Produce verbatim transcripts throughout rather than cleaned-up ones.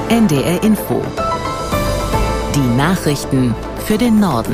N D R Info. Die Nachrichten für den Norden.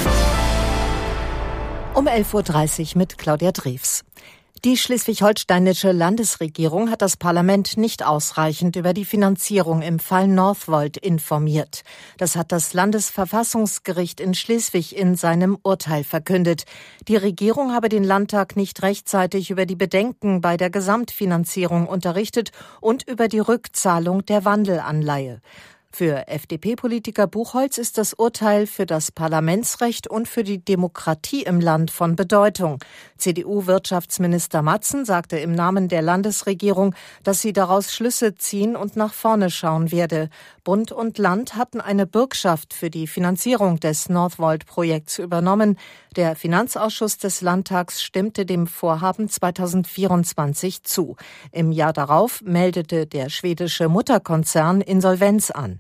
Um elf Uhr dreißig mit Claudia Drews. Die schleswig-holsteinische Landesregierung hat das Parlament nicht ausreichend über die Finanzierung im Fall Northvolt informiert. Das hat das Landesverfassungsgericht in Schleswig in seinem Urteil verkündet. Die Regierung habe den Landtag nicht rechtzeitig über die Bedenken bei der Gesamtfinanzierung unterrichtet und über die Rückzahlung der Wandelanleihe. Für F D P-Politiker Buchholz ist das Urteil für das Parlamentsrecht und für die Demokratie im Land von Bedeutung. C D U-Wirtschaftsminister Matzen sagte im Namen der Landesregierung, dass sie daraus Schlüsse ziehen und nach vorne schauen werde. Bund und Land hatten eine Bürgschaft für die Finanzierung des Northvolt-Projekts übernommen. Der Finanzausschuss des Landtags stimmte dem Vorhaben zweitausendvierundzwanzig zu. Im Jahr darauf meldete der schwedische Mutterkonzern Insolvenz an.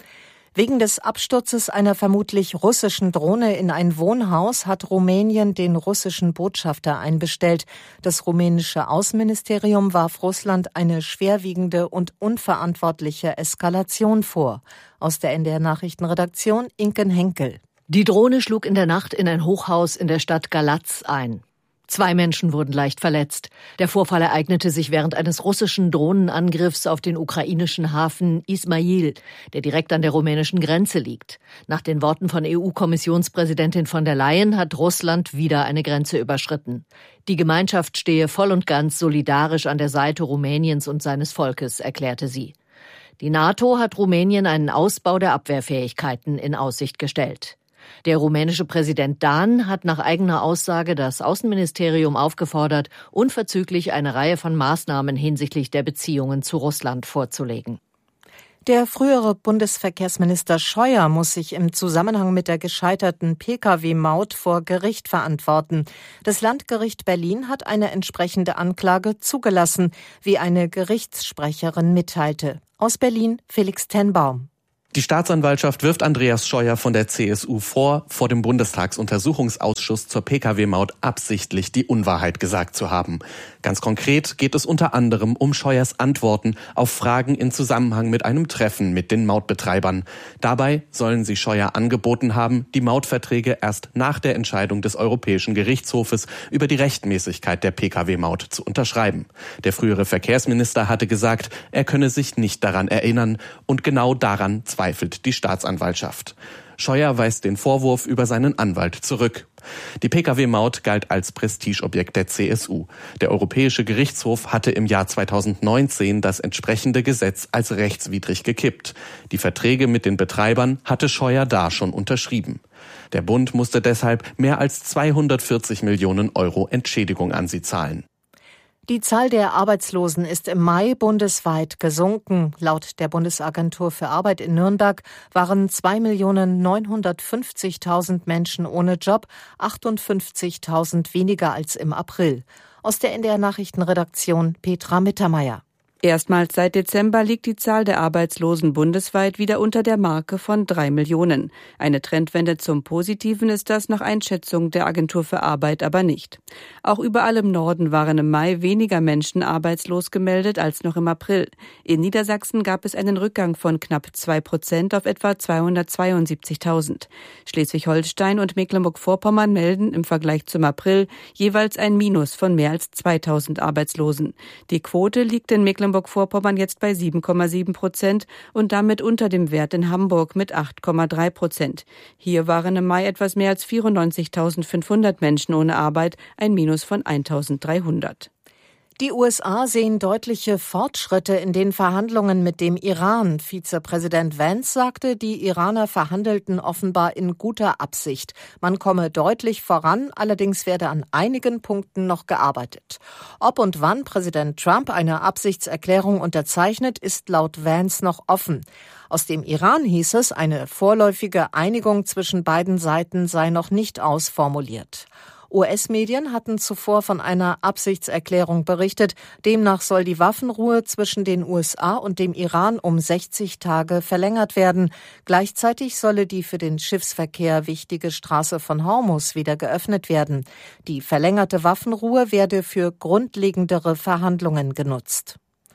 Wegen des Absturzes einer vermutlich russischen Drohne in ein Wohnhaus hat Rumänien den russischen Botschafter einbestellt. Das rumänische Außenministerium warf Russland eine schwerwiegende und unverantwortliche Eskalation vor. Aus der N D R-Nachrichtenredaktion Inken Henkel. Die Drohne schlug in der Nacht in ein Hochhaus in der Stadt Galatz ein. Zwei Menschen wurden leicht verletzt. Der Vorfall ereignete sich während eines russischen Drohnenangriffs auf den ukrainischen Hafen Ismail, der direkt an der rumänischen Grenze liegt. Nach den Worten von E U-Kommissionspräsidentin von der Leyen hat Russland wieder eine Grenze überschritten. Die Gemeinschaft stehe voll und ganz solidarisch an der Seite Rumäniens und seines Volkes, erklärte sie. Die NATO hat Rumänien einen Ausbau der Abwehrfähigkeiten in Aussicht gestellt. Der rumänische Präsident Dan hat nach eigener Aussage das Außenministerium aufgefordert, unverzüglich eine Reihe von Maßnahmen hinsichtlich der Beziehungen zu Russland vorzulegen. Der frühere Bundesverkehrsminister Scheuer muss sich im Zusammenhang mit der gescheiterten Pkw-Maut vor Gericht verantworten. Das Landgericht Berlin hat eine entsprechende Anklage zugelassen, wie eine Gerichtssprecherin mitteilte. Aus Berlin Felix Tenbaum. Die Staatsanwaltschaft wirft Andreas Scheuer von der C S U vor, vor dem Bundestagsuntersuchungsausschuss zur Pkw-Maut absichtlich die Unwahrheit gesagt zu haben. Ganz konkret geht es unter anderem um Scheuers Antworten auf Fragen in Zusammenhang mit einem Treffen mit den Mautbetreibern. Dabei sollen sie Scheuer angeboten haben, die Mautverträge erst nach der Entscheidung des Europäischen Gerichtshofes über die Rechtmäßigkeit der Pkw-Maut zu unterschreiben. Der frühere Verkehrsminister hatte gesagt, er könne sich nicht daran erinnern und genau daran zweifelt die Staatsanwaltschaft. Scheuer weist den Vorwurf über seinen Anwalt zurück. Die Pkw-Maut galt als Prestigeobjekt der C S U. Der Europäische Gerichtshof hatte im Jahr zweitausendneunzehn das entsprechende Gesetz als rechtswidrig gekippt. Die Verträge mit den Betreibern hatte Scheuer da schon unterschrieben. Der Bund musste deshalb mehr als zweihundertvierzig Millionen Euro Entschädigung an sie zahlen. Die Zahl der Arbeitslosen ist im Mai bundesweit gesunken. Laut der Bundesagentur für Arbeit in Nürnberg waren zwei Millionen neunhundertfünfzigtausend Menschen ohne Job, achtundfünfzigtausend weniger als im April. Aus der N D R-Nachrichtenredaktion Petra Mittermeier. Erstmals seit Dezember liegt die Zahl der Arbeitslosen bundesweit wieder unter der Marke von drei Millionen. Eine Trendwende zum Positiven ist das nach Einschätzung der Agentur für Arbeit aber nicht. Auch überall im Norden waren im Mai weniger Menschen arbeitslos gemeldet als noch im April. In Niedersachsen gab es einen Rückgang von knapp zwei Prozent auf etwa zweihundertzweiundsiebzigtausend. Schleswig-Holstein und Mecklenburg-Vorpommern melden im Vergleich zum April jeweils ein Minus von mehr als zweitausend Arbeitslosen. Die Quote liegt in Mecklenburg Mecklenburg-Vorpommern jetzt bei sieben Komma sieben Prozent und damit unter dem Wert in Hamburg mit acht Komma drei Prozent. Hier waren im Mai etwas mehr als vierundneunzigtausendfünfhundert Menschen ohne Arbeit, ein Minus von eintausenddreihundert. Die U S A sehen deutliche Fortschritte in den Verhandlungen mit dem Iran. Vizepräsident Vance sagte, die Iraner verhandelten offenbar in guter Absicht. Man komme deutlich voran, allerdings werde an einigen Punkten noch gearbeitet. Ob und wann Präsident Trump eine Absichtserklärung unterzeichnet, ist laut Vance noch offen. Aus dem Iran hieß es, eine vorläufige Einigung zwischen beiden Seiten sei noch nicht ausformuliert. U S-Medien hatten zuvor von einer Absichtserklärung berichtet. Demnach soll die Waffenruhe zwischen den U S A und dem Iran um sechzig Tage verlängert werden. Gleichzeitig solle die für den Schiffsverkehr wichtige Straße von Hormuz wieder geöffnet werden. Die verlängerte Waffenruhe werde für grundlegendere Verhandlungen genutzt.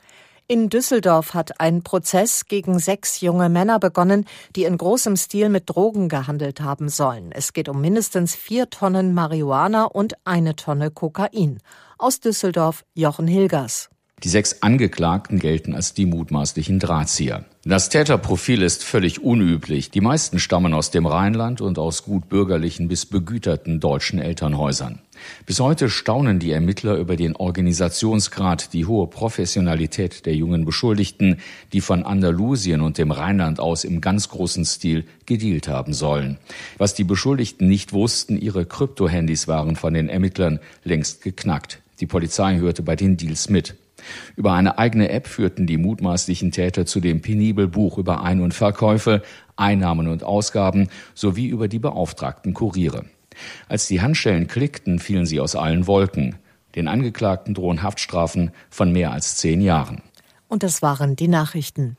In Düsseldorf hat ein Prozess gegen sechs junge Männer begonnen, die in großem Stil mit Drogen gehandelt haben sollen. Es geht um mindestens vier Tonnen Marihuana und eine Tonne Kokain. Aus Düsseldorf Jochen Hilgers. Die sechs Angeklagten gelten als die mutmaßlichen Drahtzieher. Das Täterprofil ist völlig unüblich. Die meisten stammen aus dem Rheinland und aus gut bürgerlichen bis begüterten deutschen Elternhäusern. Bis heute staunen die Ermittler über den Organisationsgrad, die hohe Professionalität der jungen Beschuldigten, die von Andalusien und dem Rheinland aus im ganz großen Stil gedealt haben sollen. Was die Beschuldigten nicht wussten, ihre Kryptohandys waren von den Ermittlern längst geknackt. Die Polizei hörte bei den Deals mit. Über eine eigene App führten die mutmaßlichen Täter zudem penibel Buch über Ein- und Verkäufe, Einnahmen und Ausgaben sowie über die beauftragten Kuriere. Als die Handschellen klickten, fielen sie aus allen Wolken. Den Angeklagten drohen Haftstrafen von mehr als zehn Jahren. Und das waren die Nachrichten.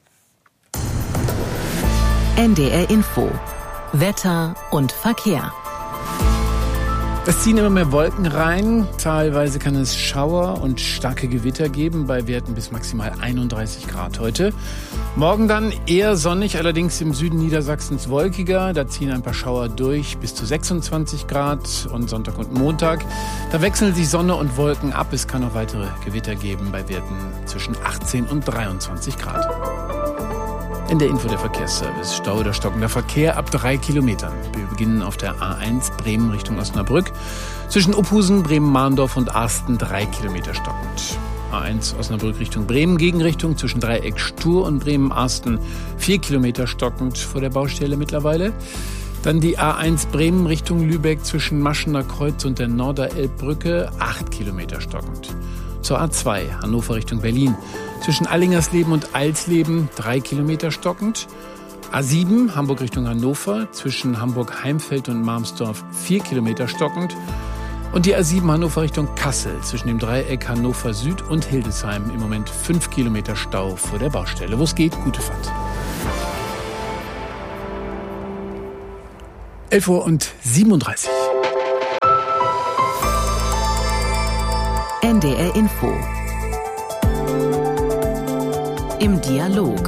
N D R Info. Wetter und Verkehr. Es ziehen immer mehr Wolken rein. Teilweise kann es Schauer und starke Gewitter geben, bei Werten bis maximal einunddreißig Grad heute. Morgen dann eher sonnig, allerdings im Süden Niedersachsens wolkiger. Da ziehen ein paar Schauer durch, bis zu sechsundzwanzig Grad. Und Sonntag und Montag, da wechseln sich Sonne und Wolken ab. Es kann noch weitere Gewitter geben, bei Werten zwischen achtzehn und dreiundzwanzig Grad. In der Info der Verkehrsservice. Stau oder stockender Verkehr ab drei Kilometern. Wir beginnen auf der A eins Bremen Richtung Osnabrück. Zwischen Uphusen, Bremen-Mahndorf und Arsten drei Kilometer stockend. A eins Osnabrück Richtung Bremen, Gegenrichtung zwischen Dreieck Stur und Bremen-Arsten vier Kilometer stockend vor der Baustelle mittlerweile. Dann die A eins Bremen Richtung Lübeck zwischen Maschener Kreuz und der Norderelbbrücke acht Kilometer stockend. Zur A zwei Hannover Richtung Berlin. Zwischen Allingersleben und Alsleben drei Kilometer stockend. A sieben Hamburg Richtung Hannover. Zwischen Hamburg-Heimfeld und Marmsdorf vier Kilometer stockend. Und die A sieben Hannover Richtung Kassel. Zwischen dem Dreieck Hannover Süd und Hildesheim im Moment fünf Kilometer Stau vor der Baustelle. Wo es geht, gute Fahrt. elf Uhr siebenunddreißig. N D R Info. Im Dialog.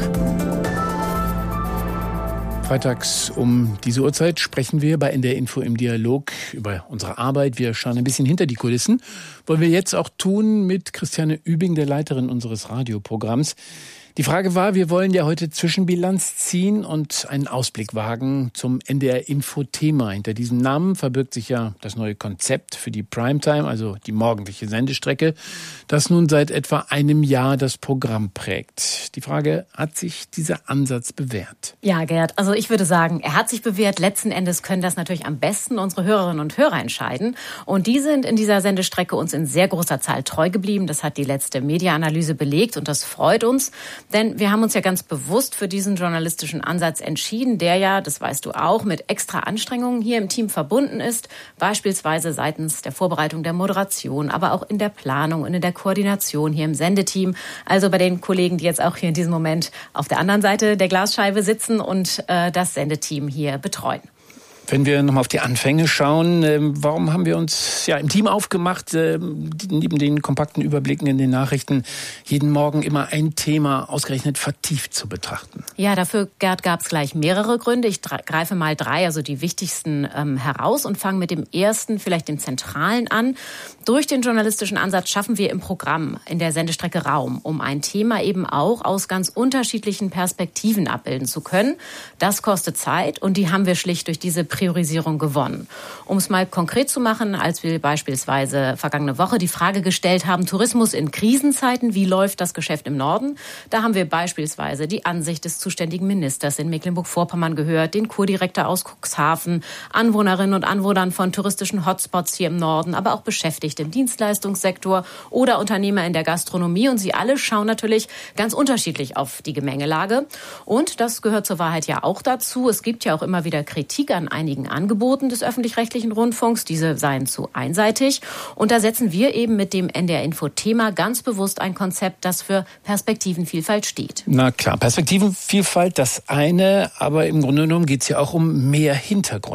Freitags um diese Uhrzeit sprechen wir bei N D R Info im Dialog über unsere Arbeit. Wir schauen ein bisschen hinter die Kulissen. Wollen wir jetzt auch tun mit Christiane Übing, der Leiterin unseres Radioprogramms. Die Frage war, wir wollen ja heute Zwischenbilanz ziehen und einen Ausblick wagen zum N D R-Info-Thema. Hinter diesem Namen verbirgt sich ja das neue Konzept für die Primetime, also die morgendliche Sendestrecke, das nun seit etwa einem Jahr das Programm prägt. Die Frage, hat sich dieser Ansatz bewährt? Ja, Gerd, also ich würde sagen, er hat sich bewährt. Letzten Endes können das natürlich am besten unsere Hörerinnen und Hörer entscheiden. Und die sind in dieser Sendestrecke uns in sehr großer Zahl treu geblieben. Das hat die letzte Media-Analyse belegt und das freut uns. Denn wir haben uns ja ganz bewusst für diesen journalistischen Ansatz entschieden, der ja, das weißt du auch, mit extra Anstrengungen hier im Team verbunden ist. Beispielsweise seitens der Vorbereitung der Moderation, aber auch in der Planung und in der Koordination hier im Sendeteam. Also bei den Kollegen, die jetzt auch hier in diesem Moment auf der anderen Seite der Glasscheibe sitzen und äh, das Sendeteam hier betreuen. Wenn wir nochmal auf die Anfänge schauen, äh, warum haben wir uns ja im Team aufgemacht, äh, neben den kompakten Überblicken in den Nachrichten, jeden Morgen immer ein Thema ausgerechnet vertieft zu betrachten? Ja, dafür, Gerd, gab es gleich mehrere Gründe. Ich greife mal drei, also die wichtigsten, ähm, heraus und fange mit dem ersten, vielleicht dem zentralen an. Durch den journalistischen Ansatz schaffen wir im Programm in der Sendestrecke Raum, um ein Thema eben auch aus ganz unterschiedlichen Perspektiven abbilden zu können. Das kostet Zeit und die haben wir schlicht durch diese Priorisierung gewonnen. Um es mal konkret zu machen, als wir beispielsweise vergangene Woche die Frage gestellt haben, Tourismus in Krisenzeiten, wie läuft das Geschäft im Norden? Da haben wir beispielsweise die Ansicht des zuständigen Ministers in Mecklenburg-Vorpommern gehört, den Kurdirektor aus Cuxhaven, Anwohnerinnen und Anwohnern von touristischen Hotspots hier im Norden, aber auch Beschäftigte im Dienstleistungssektor oder Unternehmer in der Gastronomie. Und sie alle schauen natürlich ganz unterschiedlich auf die Gemengelage. Und das gehört zur Wahrheit ja auch dazu. Es gibt ja auch immer wieder Kritik an einigen Angeboten des öffentlich-rechtlichen Rundfunks. Diese seien zu einseitig. Und da setzen wir eben mit dem N D R-Info-Thema ganz bewusst ein Konzept, das für Perspektivenvielfalt steht. Na klar, Perspektivenvielfalt, das eine, aber im Grunde genommen geht es ja auch um mehr Hintergrund.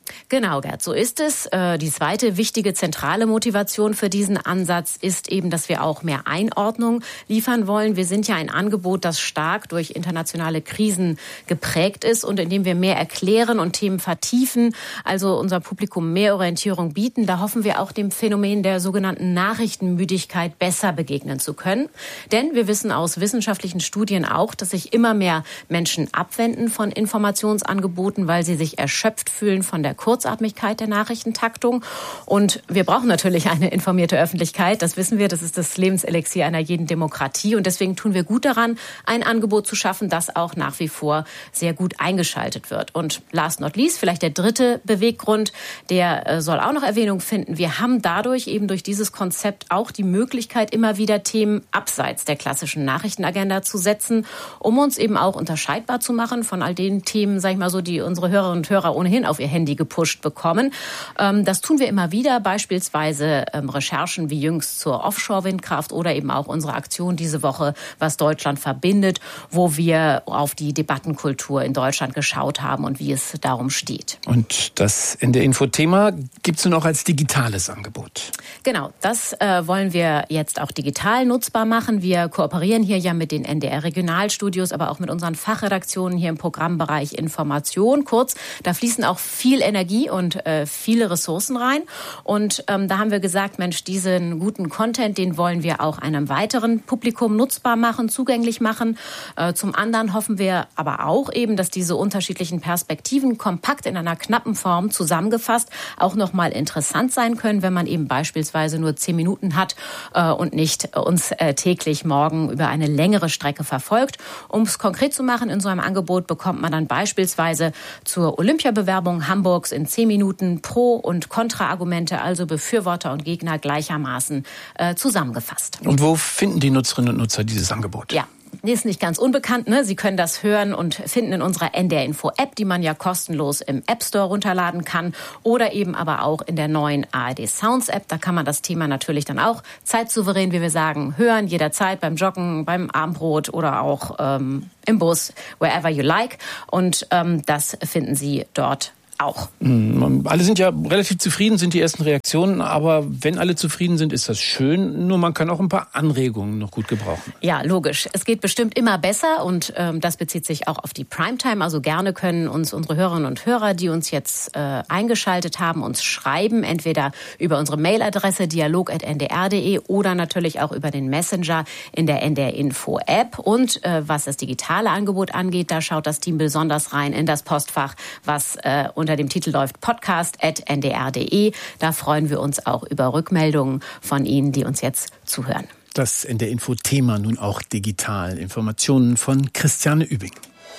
Genau, Gerd, so ist es. Die zweite wichtige zentrale Motivation für diesen Ansatz ist eben, dass wir auch mehr Einordnung liefern wollen. Wir sind ja ein Angebot, das stark durch internationale Krisen geprägt ist und in dem wir mehr erklären und Themen vertiefen, also unser Publikum mehr Orientierung bieten. Da hoffen wir auch dem Phänomen der sogenannten Nachrichtenmüdigkeit besser begegnen zu können. Denn wir wissen aus wissenschaftlichen Studien auch, dass sich immer mehr Menschen abwenden von Informationsangeboten, weil sie sich erschöpft fühlen von der Kurzatmigkeit der Nachrichtentaktung. Und wir brauchen natürlich eine informierte Öffentlichkeit. Das wissen wir, das ist das Lebenselixier einer jeden Demokratie. Und deswegen tun wir gut daran, ein Angebot zu schaffen, das auch nach wie vor sehr gut eingeschaltet wird. Und last not least, vielleicht der dritte Beweggrund, der soll auch noch Erwähnung finden. Wir haben dadurch eben durch dieses Konzept auch die Möglichkeit, immer wieder Themen abseits der klassischen Nachrichtenagenda zu setzen, um uns eben auch unterscheidbar zu machen von all den Themen, sag ich mal so, die unsere Hörerinnen und Hörer ohnehin auf ihr Handy gepusht bekommen. Das tun wir immer wieder, beispielsweise Recherchen wie jüngst zur Offshore-Windkraft oder eben auch unsere Aktion diese Woche, was Deutschland verbindet, wo wir auf die Debattenkultur in Deutschland geschaut haben und wie es darum steht. Und das N D R-Info-Thema gibt es nun auch als digitales Angebot. Genau, das äh, wollen wir jetzt auch digital nutzbar machen. Wir kooperieren hier ja mit den N D R-Regionalstudios, aber auch mit unseren Fachredaktionen hier im Programmbereich Information. Kurz, da fließen auch viel Energie und äh, viele Ressourcen rein. Und ähm, da haben wir gesagt, Mensch, diesen guten Content, den wollen wir auch einem weiteren Publikum nutzbar machen, zugänglich machen. Äh, zum anderen hoffen wir aber auch eben, dass diese unterschiedlichen Perspektiven kompakt in einer knappen Form zusammengefasst auch nochmal interessant sein können, wenn man eben beispielsweise nur zehn Minuten hat äh, und nicht äh, uns äh, täglich morgen über eine längere Strecke verfolgt. Um es konkret zu machen, in so einem Angebot bekommt man dann beispielsweise zur Olympiabewerbung Hamburgs in zehn Minuten Pro- und Kontraargumente, also Befürworter und Gegner gleichermaßen äh, zusammengefasst. Und wo finden die Nutzerinnen und Nutzer dieses Angebot? Ja. Ist nicht ganz unbekannt, ne? Sie können das hören und finden in unserer N D R-Info-App, die man ja kostenlos im App Store runterladen kann, oder eben aber auch in der neuen A R D Sounds App. Da kann man das Thema natürlich dann auch zeitsouverän, wie wir sagen, hören, jederzeit beim Joggen, beim Abendbrot oder auch ähm, im Bus, wherever you like. Und ähm, das finden Sie dort auch. Alle sind ja relativ zufrieden, sind die ersten Reaktionen. Aber wenn alle zufrieden sind, ist das schön. Nur man kann auch ein paar Anregungen noch gut gebrauchen. Ja, logisch. Es geht bestimmt immer besser und ähm, das bezieht sich auch auf die Primetime. Also gerne können uns unsere Hörerinnen und Hörer, die uns jetzt äh, eingeschaltet haben, uns schreiben. Entweder über unsere Mailadresse dialog at n d r punkt d e oder natürlich auch über den Messenger in der N D R-Info-App. Und äh, was das digitale Angebot angeht, da schaut das Team besonders rein in das Postfach, was äh, unter dem Titel läuft podcast at n d r punkt d e. Da freuen wir uns auch über Rückmeldungen von Ihnen, die uns jetzt zuhören. Das N D R-Info-Thema nun auch digital. Informationen von Christiane Übing.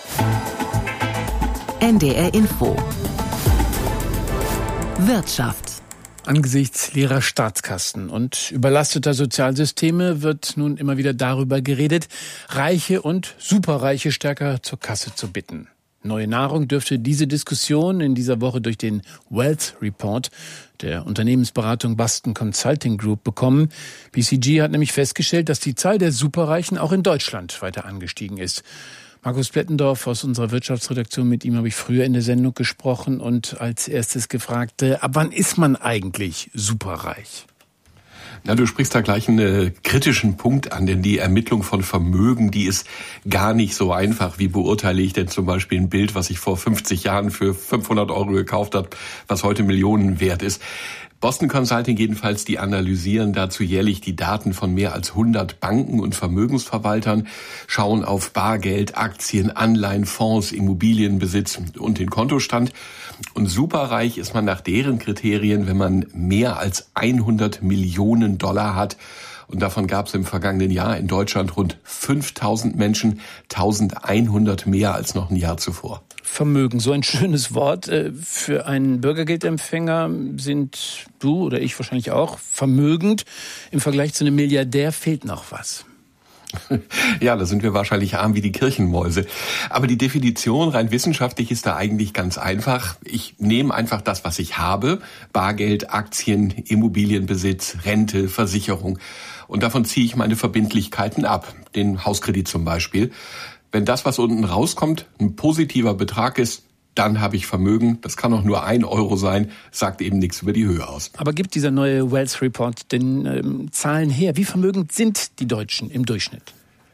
N D R-Info. Wirtschaft. Angesichts leerer Staatskassen und überlasteter Sozialsysteme wird nun immer wieder darüber geredet, Reiche und Superreiche stärker zur Kasse zu bitten. Neue Nahrung dürfte diese Diskussion in dieser Woche durch den Wealth Report der Unternehmensberatung Boston Consulting Group bekommen. B C G hat nämlich festgestellt, dass die Zahl der Superreichen auch in Deutschland weiter angestiegen ist. Markus Plettendorf aus unserer Wirtschaftsredaktion, mit ihm habe ich früher in der Sendung gesprochen und als erstes gefragt, ab wann ist man eigentlich superreich? Na, du sprichst da gleich einen kritischen Punkt an, denn die Ermittlung von Vermögen, die ist gar nicht so einfach. Wie beurteile ich denn zum Beispiel ein Bild, was ich vor fünfzig Jahren für fünfhundert Euro gekauft habe, was heute Millionen wert ist? Boston Consulting jedenfalls, die analysieren dazu jährlich die Daten von mehr als hundert Banken und Vermögensverwaltern, schauen auf Bargeld, Aktien, Anleihen, Fonds, Immobilienbesitz und den Kontostand. Und superreich ist man nach deren Kriterien, wenn man mehr als hundert Millionen Dollar hat. Und davon gab es im vergangenen Jahr in Deutschland rund fünftausend Menschen, eintausendeinhundert mehr als noch ein Jahr zuvor. Vermögen, so ein schönes Wort. Für einen Bürgergeldempfänger sind du oder ich wahrscheinlich auch vermögend. Im Vergleich zu einem Milliardär fehlt noch was. Ja, da sind wir wahrscheinlich arm wie die Kirchenmäuse. Aber die Definition rein wissenschaftlich ist da eigentlich ganz einfach. Ich nehme einfach das, was ich habe. Bargeld, Aktien, Immobilienbesitz, Rente, Versicherung. Und davon ziehe ich meine Verbindlichkeiten ab. Den Hauskredit zum Beispiel. Wenn das, was unten rauskommt, ein positiver Betrag ist, dann habe ich Vermögen. Das kann auch nur ein Euro sein, sagt eben nichts über die Höhe aus. Aber gibt dieser neue Wealth Report denn ähm, Zahlen her? Wie vermögend sind die Deutschen im Durchschnitt?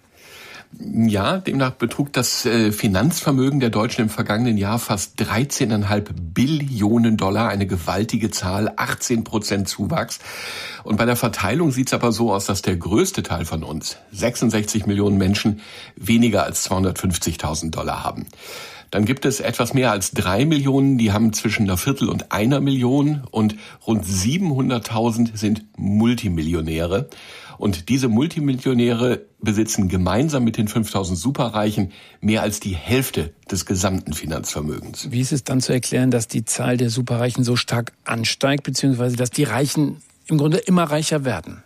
Ja, demnach betrug das äh, Finanzvermögen der Deutschen im vergangenen Jahr fast dreizehn Komma fünf Billionen Dollar, eine gewaltige Zahl, achtzehn Prozent Zuwachs. Und bei der Verteilung sieht es aber so aus, dass der größte Teil von uns, sechsundsechzig Millionen Menschen, weniger als zweihundertfünfzigtausend Dollar haben. Dann gibt es etwas mehr als drei Millionen, die haben zwischen einer Viertel und einer Million, und rund siebenhunderttausend sind Multimillionäre. Und diese Multimillionäre besitzen gemeinsam mit den fünftausend Superreichen mehr als die Hälfte des gesamten Finanzvermögens. Wie ist es dann zu erklären, dass die Zahl der Superreichen so stark ansteigt, beziehungsweise dass die Reichen im Grunde immer reicher werden?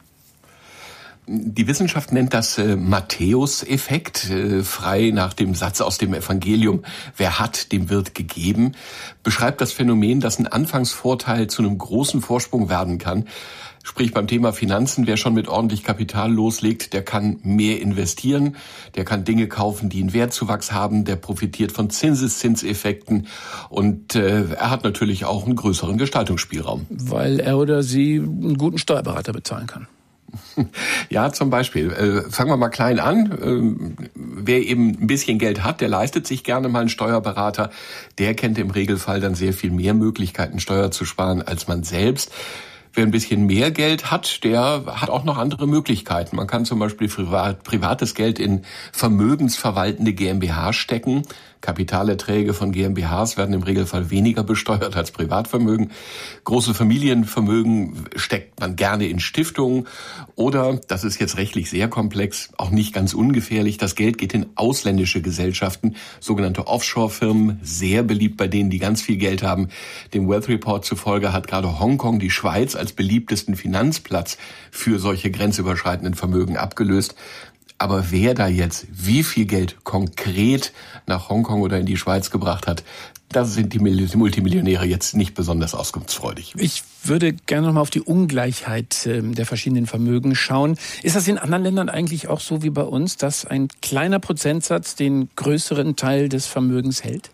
Die Wissenschaft nennt das äh, Matthäus-Effekt, äh, frei nach dem Satz aus dem Evangelium, wer hat, dem wird gegeben, beschreibt das Phänomen, dass ein Anfangsvorteil zu einem großen Vorsprung werden kann. Sprich beim Thema Finanzen, wer schon mit ordentlich Kapital loslegt, der kann mehr investieren, der kann Dinge kaufen, die einen Wertzuwachs haben, der profitiert von Zinseszinseffekten und äh, er hat natürlich auch einen größeren Gestaltungsspielraum. Weil er oder sie einen guten Steuerberater bezahlen kann. Ja, zum Beispiel. Äh, fangen wir mal klein an. Äh, wer eben ein bisschen Geld hat, der leistet sich gerne mal einen Steuerberater. Der kennt im Regelfall dann sehr viel mehr Möglichkeiten, Steuer zu sparen, als man selbst. Wer ein bisschen mehr Geld hat, der hat auch noch andere Möglichkeiten. Man kann zum Beispiel privat, privates Geld in vermögensverwaltende GmbH stecken. Kapitalerträge von GmbHs werden im Regelfall weniger besteuert als Privatvermögen. Große Familienvermögen steckt man gerne in Stiftungen. Oder, das ist jetzt rechtlich sehr komplex, auch nicht ganz ungefährlich, das Geld geht in ausländische Gesellschaften, sogenannte Offshore-Firmen, sehr beliebt bei denen, die ganz viel Geld haben. Dem Wealth Report zufolge hat gerade Hongkong die Schweiz als beliebtesten Finanzplatz für solche grenzüberschreitenden Vermögen abgelöst. Aber wer da jetzt wie viel Geld konkret nach Hongkong oder in die Schweiz gebracht hat, da sind die Multimillionäre jetzt nicht besonders auskunftsfreudig. Ich würde gerne noch mal auf die Ungleichheit der verschiedenen Vermögen schauen. Ist das in anderen Ländern eigentlich auch so wie bei uns, dass ein kleiner Prozentsatz den größeren Teil des Vermögens hält?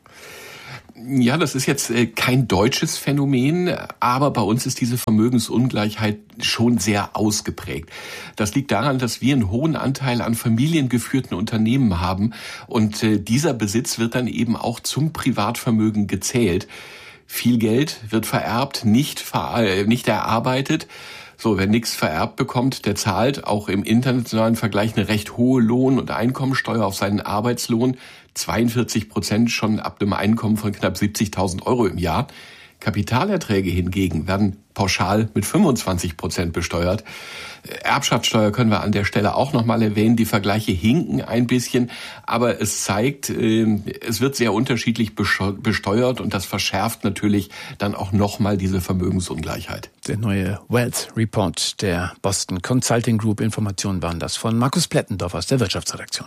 Ja, das ist jetzt kein deutsches Phänomen, aber bei uns ist diese Vermögensungleichheit schon sehr ausgeprägt. Das liegt daran, dass wir einen hohen Anteil an familiengeführten Unternehmen haben und dieser Besitz wird dann eben auch zum Privatvermögen gezählt. Viel Geld wird vererbt, nicht, ver- nicht erarbeitet. So, wer nichts vererbt bekommt, der zahlt auch im internationalen Vergleich eine recht hohe Lohn- und Einkommensteuer auf seinen Arbeitslohn. zweiundvierzig Prozent schon ab einem Einkommen von knapp siebzigtausend Euro im Jahr. Kapitalerträge hingegen werden pauschal mit fünfundzwanzig Prozent besteuert. Erbschaftssteuer können wir an der Stelle auch nochmal erwähnen. Die Vergleiche hinken ein bisschen, aber es zeigt, es wird sehr unterschiedlich besteuert und das verschärft natürlich dann auch nochmal diese Vermögensungleichheit. Der neue Wealth Report der Boston Consulting Group. Informationen waren das von Markus Plettendorf aus der Wirtschaftsredaktion.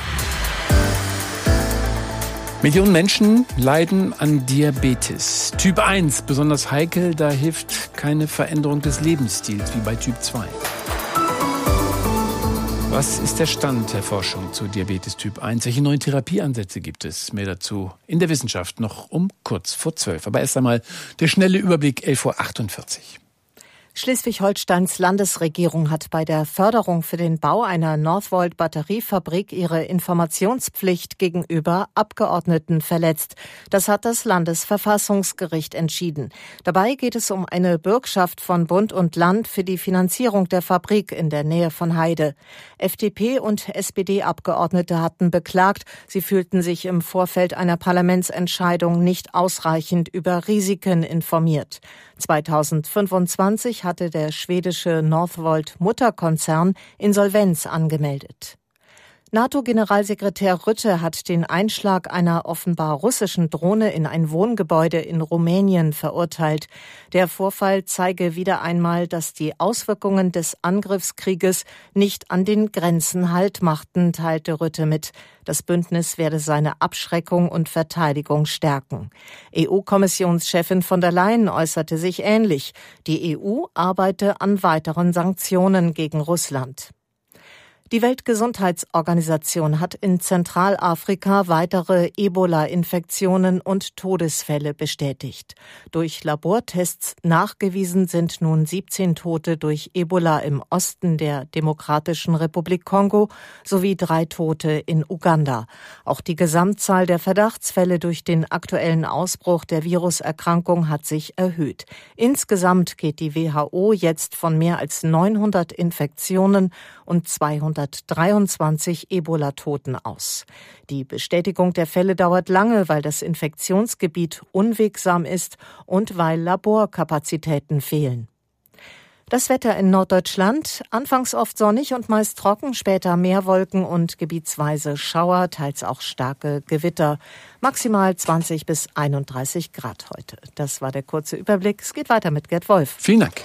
Millionen Menschen leiden an Diabetes. Typ eins, besonders heikel, da hilft keine Veränderung des Lebensstils wie bei Typ zwei. Was ist der Stand der Forschung zu Diabetes Typ eins? Welche neuen Therapieansätze gibt es? Mehr dazu in der Wissenschaft noch um kurz vor zwölf. Aber erst einmal der schnelle Überblick, elf Uhr achtundvierzig. Schleswig-Holsteins Landesregierung hat bei der Förderung für den Bau einer Northvolt-Batteriefabrik ihre Informationspflicht gegenüber Abgeordneten verletzt. Das hat das Landesverfassungsgericht entschieden. Dabei geht es um eine Bürgschaft von Bund und Land für die Finanzierung der Fabrik in der Nähe von Heide. F D P- und S P D-Abgeordnete hatten beklagt, sie fühlten sich im Vorfeld einer Parlamentsentscheidung nicht ausreichend über Risiken informiert. zweitausendfünfundzwanzig hatte der schwedische Northvolt-Mutterkonzern Insolvenz angemeldet. NATO-Generalsekretär Rutte hat den Einschlag einer offenbar russischen Drohne in ein Wohngebäude in Rumänien verurteilt. Der Vorfall zeige wieder einmal, dass die Auswirkungen des Angriffskrieges nicht an den Grenzen Halt machten, teilte Rutte mit. Das Bündnis werde seine Abschreckung und Verteidigung stärken. E U-Kommissionschefin von der Leyen äußerte sich ähnlich. Die E U arbeite an weiteren Sanktionen gegen Russland. Die Weltgesundheitsorganisation hat in Zentralafrika weitere Ebola-Infektionen und Todesfälle bestätigt. Durch Labortests nachgewiesen sind nun siebzehn Tote durch Ebola im Osten der Demokratischen Republik Kongo sowie drei Tote in Uganda. Auch die Gesamtzahl der Verdachtsfälle durch den aktuellen Ausbruch der Viruserkrankung hat sich erhöht. Insgesamt geht die W H O jetzt von mehr als neunhundert Infektionen und zweihundertdreiundzwanzig Ebola-Toten aus. Die Bestätigung der Fälle dauert lange, weil das Infektionsgebiet unwegsam ist und weil Laborkapazitäten fehlen. Das Wetter in Norddeutschland, anfangs oft sonnig und meist trocken, später mehr Wolken und gebietsweise Schauer, teils auch starke Gewitter. Maximal zwanzig bis einunddreißig Grad heute. Das war der kurze Überblick. Es geht weiter mit Gerd Wolf. Vielen Dank.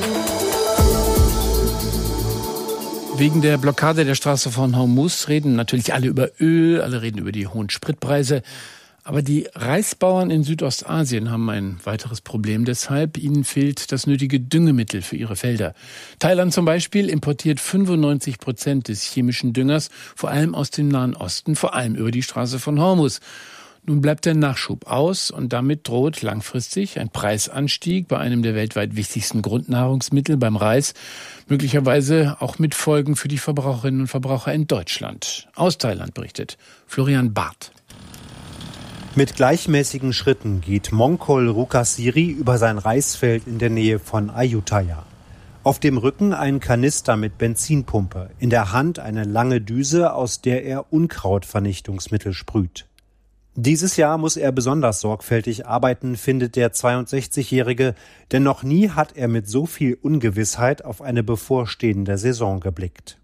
Wegen der Blockade der Straße von Hormuz reden natürlich alle über Öl, alle reden über die hohen Spritpreise. Aber die Reisbauern in Südostasien haben ein weiteres Problem deshalb. Ihnen fehlt das nötige Düngemittel für ihre Felder. Thailand zum Beispiel importiert fünfundneunzig Prozent des chemischen Düngers, vor allem aus dem Nahen Osten, vor allem über die Straße von Hormuz. Nun bleibt der Nachschub aus und damit droht langfristig ein Preisanstieg bei einem der weltweit wichtigsten Grundnahrungsmittel, beim Reis, möglicherweise auch mit Folgen für die Verbraucherinnen und Verbraucher in Deutschland. Aus Thailand berichtet Florian Barth. Mit gleichmäßigen Schritten geht Mongkol Rukasiri über sein Reisfeld in der Nähe von Ayutthaya. Auf dem Rücken ein Kanister mit Benzinpumpe, in der Hand eine lange Düse, aus der er Unkrautvernichtungsmittel sprüht. Dieses Jahr muss er besonders sorgfältig arbeiten, findet der zweiundsechzigjährige, denn noch nie hat er mit so viel Ungewissheit auf eine bevorstehende Saison geblickt.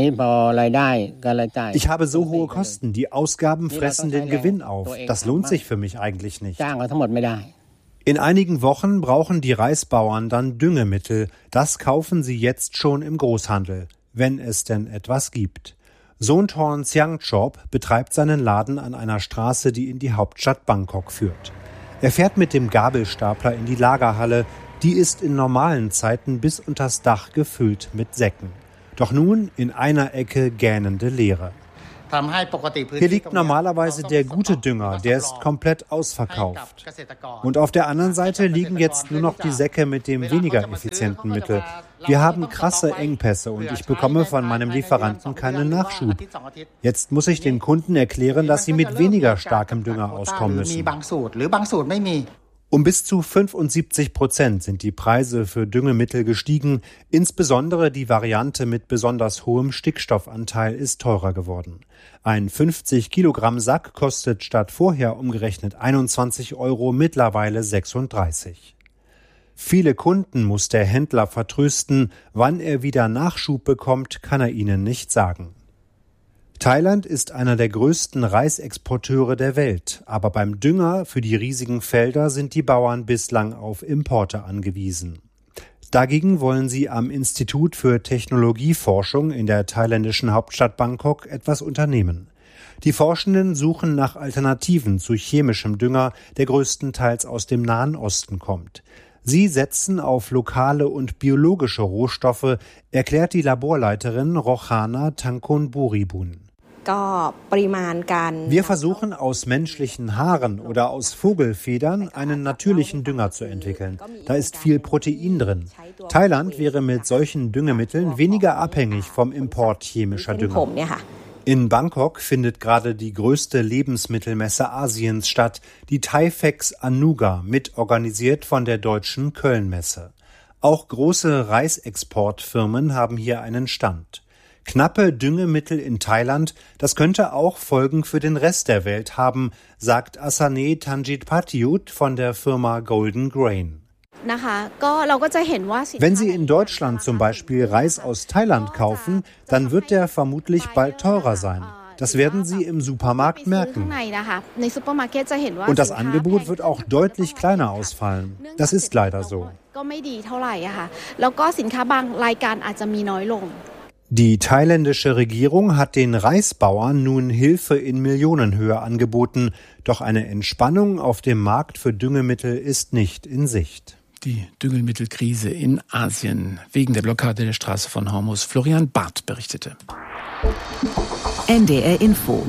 Ich habe so hohe Kosten, die Ausgaben fressen den Gewinn auf. Das lohnt sich für mich eigentlich nicht. In einigen Wochen brauchen die Reisbauern dann Düngemittel. Das kaufen sie jetzt schon im Großhandel, wenn es denn etwas gibt. Sonthorn Siangchop betreibt seinen Laden an einer Straße, die in die Hauptstadt Bangkok führt. Er fährt mit dem Gabelstapler in die Lagerhalle. Die ist in normalen Zeiten bis unters Dach gefüllt mit Säcken. Doch nun in einer Ecke gähnende Leere. Hier liegt normalerweise der gute Dünger, der ist komplett ausverkauft. Und auf der anderen Seite liegen jetzt nur noch die Säcke mit dem weniger effizienten Mittel. Wir haben krasse Engpässe und ich bekomme von meinem Lieferanten keinen Nachschub. Jetzt muss ich den Kunden erklären, dass sie mit weniger starkem Dünger auskommen müssen. Um bis zu fünfundsiebzig Prozent sind die Preise für Düngemittel gestiegen. Insbesondere die Variante mit besonders hohem Stickstoffanteil ist teurer geworden. Ein fünfzig Kilogramm Sack kostet statt vorher umgerechnet einundzwanzig Euro mittlerweile sechsunddreißig. Viele Kunden muss der Händler vertrösten. Wann er wieder Nachschub bekommt, kann er ihnen nicht sagen. Thailand ist einer der größten Reisexporteure der Welt, aber beim Dünger für die riesigen Felder sind die Bauern bislang auf Importe angewiesen. Dagegen wollen sie am Institut für Technologieforschung in der thailändischen Hauptstadt Bangkok etwas unternehmen. Die Forschenden suchen nach Alternativen zu chemischem Dünger, der größtenteils aus dem Nahen Osten kommt. Sie setzen auf lokale und biologische Rohstoffe, erklärt die Laborleiterin Rochana Tangkon-Buribun. Wir versuchen aus menschlichen Haaren oder aus Vogelfedern einen natürlichen Dünger zu entwickeln. Da ist viel Protein drin. Thailand wäre mit solchen Düngemitteln weniger abhängig vom Import chemischer Dünger. In Bangkok findet gerade die größte Lebensmittelmesse Asiens statt, die Thaifex Anuga, mitorganisiert von der deutschen Kölnmesse. Auch große Reisexportfirmen haben hier einen Stand. Knappe Düngemittel in Thailand, das könnte auch Folgen für den Rest der Welt haben, sagt Asane Tanjitpatiut von der Firma Golden Grain. Wenn Sie in Deutschland zum Beispiel Reis aus Thailand kaufen, dann wird der vermutlich bald teurer sein. Das werden Sie im Supermarkt merken. Und das Angebot wird auch deutlich kleiner ausfallen. Das ist leider so. Die thailändische Regierung hat den Reisbauern nun Hilfe in Millionenhöhe angeboten, doch eine Entspannung auf dem Markt für Düngemittel ist nicht in Sicht. Die Düngemittelkrise in Asien wegen der Blockade der Straße von Hormuz. Florian Barth berichtete. N D R Info.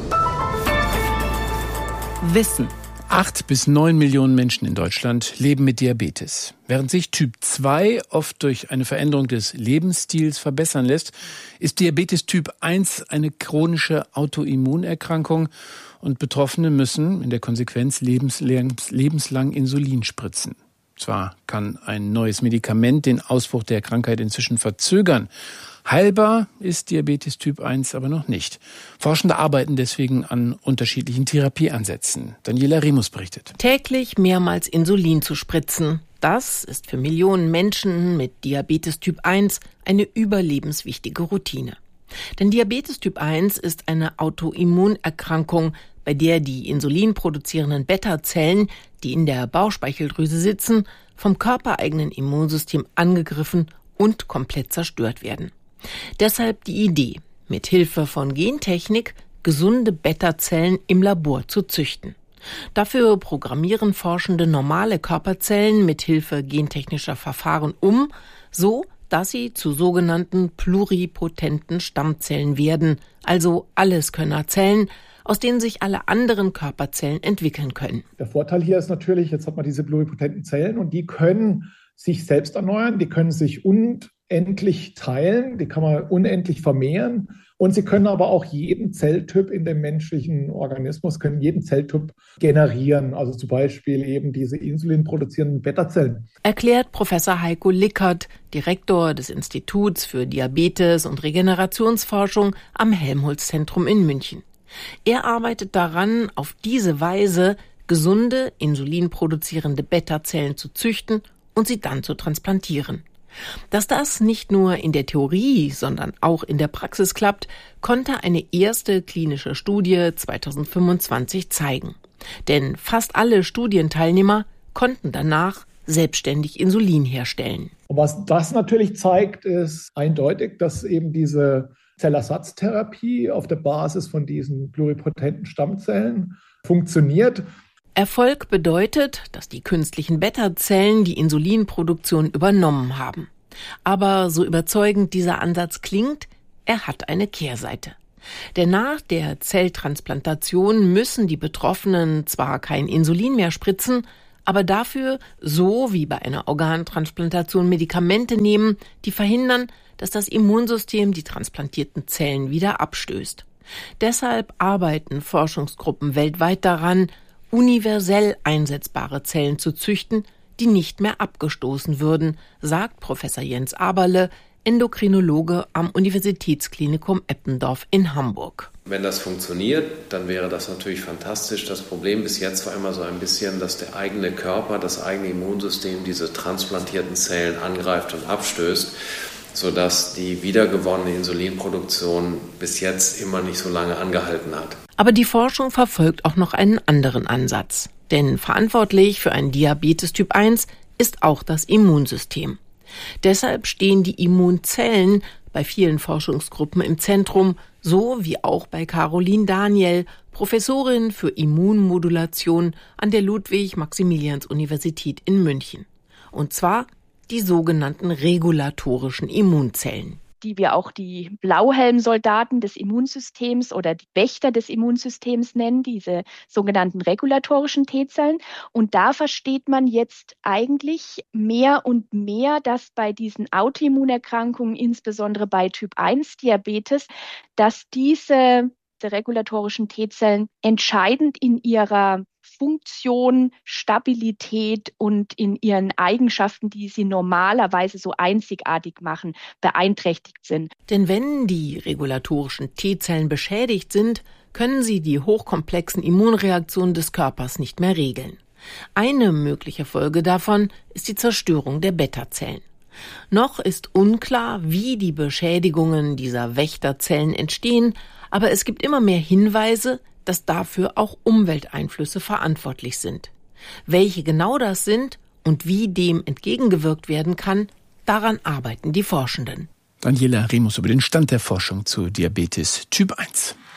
Wissen. Acht bis neun Millionen Menschen in Deutschland leben mit Diabetes. Während sich Typ zwei oft durch eine Veränderung des Lebensstils verbessern lässt, ist Diabetes Typ eins eine chronische Autoimmunerkrankung und Betroffene müssen in der Konsequenz lebenslang, lebenslang Insulin spritzen. Zwar kann ein neues Medikament den Ausbruch der Krankheit inzwischen verzögern. Heilbar ist Diabetes Typ eins aber noch nicht. Forschende arbeiten deswegen an unterschiedlichen Therapieansätzen. Daniela Remus berichtet. Täglich mehrmals Insulin zu spritzen, das ist für Millionen Menschen mit Diabetes Typ eins eine überlebenswichtige Routine. Denn Diabetes Typ eins ist eine Autoimmunerkrankung, bei der die insulinproduzierenden Beta-Zellen, die in der Bauchspeicheldrüse sitzen, vom körpereigenen Immunsystem angegriffen und komplett zerstört werden. Deshalb die Idee, mit Hilfe von Gentechnik gesunde Beta-Zellen im Labor zu züchten. Dafür programmieren Forschende normale Körperzellen mit Hilfe gentechnischer Verfahren um, so dass sie zu sogenannten pluripotenten Stammzellen werden, also Alleskönnerzellen, aus denen sich alle anderen Körperzellen entwickeln können. Der Vorteil hier ist natürlich, jetzt hat man diese pluripotenten Zellen und die können sich selbst erneuern, die können sich unendlich teilen, die kann man unendlich vermehren und sie können aber auch jeden Zelltyp in dem menschlichen Organismus, können jeden Zelltyp generieren, also zum Beispiel eben diese insulinproduzierenden Beta-Zellen. Erklärt Professor Heiko Lickert, Direktor des Instituts für Diabetes- und Regenerationsforschung am Helmholtz-Zentrum in München. Er arbeitet daran, auf diese Weise gesunde, insulinproduzierende Beta-Zellen zu züchten und sie dann zu transplantieren. Dass das nicht nur in der Theorie, sondern auch in der Praxis klappt, konnte eine erste klinische Studie zweitausendfünfundzwanzig zeigen. Denn fast alle Studienteilnehmer konnten danach selbstständig Insulin herstellen. Und was das natürlich zeigt, ist eindeutig, dass eben diese Zellersatztherapie auf der Basis von diesen pluripotenten Stammzellen funktioniert. Erfolg bedeutet, dass die künstlichen Beta-Zellen die Insulinproduktion übernommen haben. Aber so überzeugend dieser Ansatz klingt, er hat eine Kehrseite. Denn nach der Zelltransplantation müssen die Betroffenen zwar kein Insulin mehr spritzen, aber dafür, so wie bei einer Organtransplantation, Medikamente nehmen, die verhindern, dass das Immunsystem die transplantierten Zellen wieder abstößt. Deshalb arbeiten Forschungsgruppen weltweit daran, universell einsetzbare Zellen zu züchten, die nicht mehr abgestoßen würden, sagt Professor Jens Aberle, Endokrinologe am Universitätsklinikum Eppendorf in Hamburg. Wenn das funktioniert, dann wäre das natürlich fantastisch. Das Problem bis jetzt war immer so ein bisschen, dass der eigene Körper, das eigene Immunsystem diese transplantierten Zellen angreift und abstößt, sodass die wiedergewonnene Insulinproduktion bis jetzt immer nicht so lange angehalten hat. Aber die Forschung verfolgt auch noch einen anderen Ansatz. Denn verantwortlich für einen Diabetes Typ eins ist auch das Immunsystem. Deshalb stehen die Immunzellen bei vielen Forschungsgruppen im Zentrum, so wie auch bei Caroline Daniel, Professorin für Immunmodulation an der Ludwig-Maximilians-Universität in München. Und zwar die sogenannten regulatorischen Immunzellen, die wir auch die Blauhelmsoldaten des Immunsystems oder die Wächter des Immunsystems nennen, diese sogenannten regulatorischen T-Zellen. Und da versteht man jetzt eigentlich mehr und mehr, dass bei diesen Autoimmunerkrankungen, insbesondere bei Typ eins Diabetes, dass diese, diese regulatorischen T-Zellen entscheidend in ihrer Funktion, Stabilität und in ihren Eigenschaften, die sie normalerweise so einzigartig machen, beeinträchtigt sind. Denn wenn die regulatorischen T-Zellen beschädigt sind, können sie die hochkomplexen Immunreaktionen des Körpers nicht mehr regeln. Eine mögliche Folge davon ist die Zerstörung der Beta-Zellen. Noch ist unklar, wie die Beschädigungen dieser Wächterzellen entstehen, aber es gibt immer mehr Hinweise, dass dafür auch Umwelteinflüsse verantwortlich sind. Welche genau das sind und wie dem entgegengewirkt werden kann, daran arbeiten die Forschenden. Daniela Remus über den Stand der Forschung zu Diabetes Typ eins.